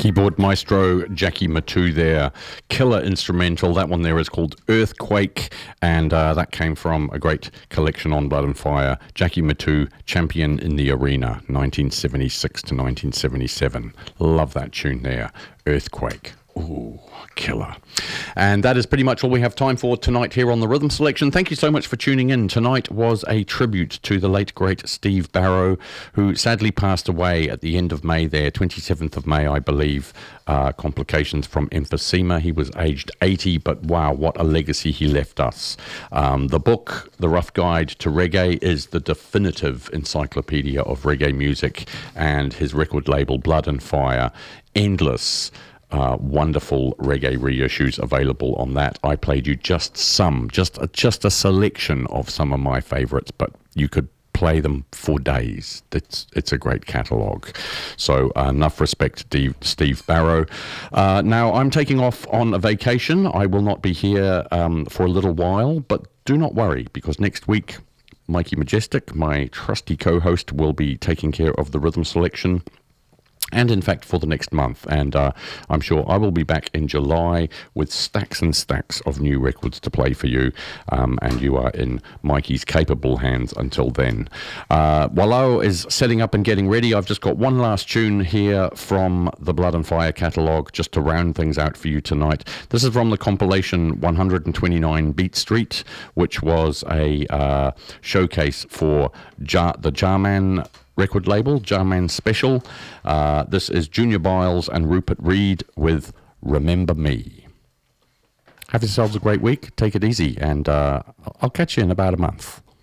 Keyboard maestro Jackie Matu there. Killer instrumental. That one there is called Earthquake, and that came from a great collection on Blood and Fire. Jackie Matu, Champion in the Arena, 1976 to 1977. Love that tune there, Earthquake. Ooh, killer. And that is pretty much all we have time for tonight here on the Rhythm Selection. Thank you so much for tuning in. Tonight was a tribute to the late, great Steve Barrow, who sadly passed away at the end of May there, 27th of May, I believe. Complications from emphysema. He was aged 80, but wow, what a legacy he left us. The book, The Rough Guide to Reggae, is the definitive encyclopedia of reggae music, and his record label, Blood and Fire, endless wonderful reggae reissues available on that. I played you just a selection of some of my favorites, but you could play them for days. It's a great catalogue. So enough respect to Steve Barrow. Now I'm taking off on a vacation. I will not be here for a little while, but do not worry, because next week Mikey Majestic, my trusty co-host, will be taking care of the Rhythm Selection, and in fact for the next month, and I'm sure I will be back in July with stacks and stacks of new records to play for you, and you are in Mikey's capable hands until then. Wallo is setting up and getting ready. I've just got one last tune here from the Blood and Fire catalogue just to round things out for you tonight. This is from the compilation 129 Beat Street, which was a showcase for the Jarman record label, Jarman Special. This is Junior Biles and Rupert Reed with Remember Me. Have yourselves a great week. Take it easy, and I'll catch you in about a month.